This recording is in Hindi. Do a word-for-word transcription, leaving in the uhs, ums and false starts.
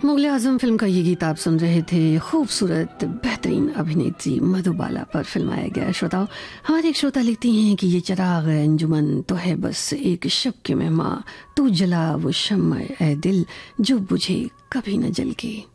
मुगल आजम फिल्म का ये गीत आप सुन रहे थे। खूबसूरत बेहतरीन अभिनेत्री मधुबाला पर फिल्माया गया। श्रोताओं, हमारे एक श्रोता लिखती हैं कि ये चिराग अंजुमन तो है बस एक शब के मेहमा, तू जला वो शम्मा ए दिल जो बुझे कभी न जल के।